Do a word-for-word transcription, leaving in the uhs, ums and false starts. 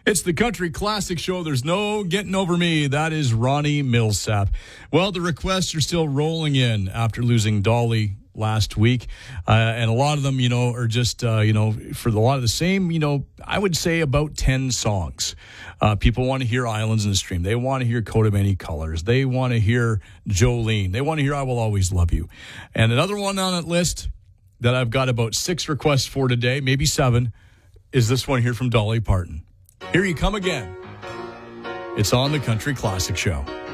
It's the Country Classic Show. There's no getting over me. That is Ronnie Millsap. Well, the requests are still rolling in after losing Dolly last week. Uh, and a lot of them, you know, are just, uh, you know, for a lot of the same, you know, I would say about ten songs. Uh, people want to hear Islands in the Stream. They want to hear Coat of Many Colors. They want to hear Jolene. They want to hear I Will Always Love You. And another one on that list that I've got about six requests for today, maybe seven, is this one here from Dolly Parton. Here You Come Again. It's on the Country Classic Show.